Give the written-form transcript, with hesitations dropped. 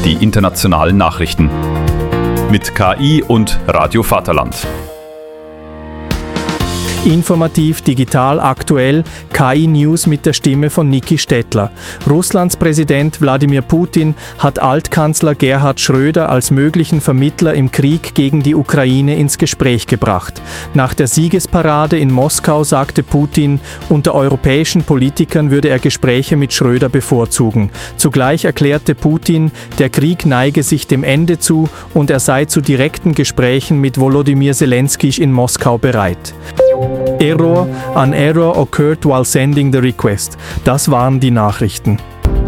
die internationalen Nachrichten. Mit KI und Radio Vaterland. Informativ, digital, aktuell, KI-News mit der Stimme von Niki Stettler. Russlands Präsident Wladimir Putin hat Altkanzler Gerhard Schröder als möglichen Vermittler im Krieg gegen die Ukraine ins Gespräch gebracht. Nach der Siegesparade in Moskau sagte Putin, unter europäischen Politikern würde er Gespräche mit Schröder bevorzugen. Zugleich erklärte Putin, der Krieg neige sich dem Ende zu und er sei zu direkten Gesprächen mit Volodymyr Zelensky in Moskau bereit. Error. An error occurred while sending the request. Das waren die Nachrichten.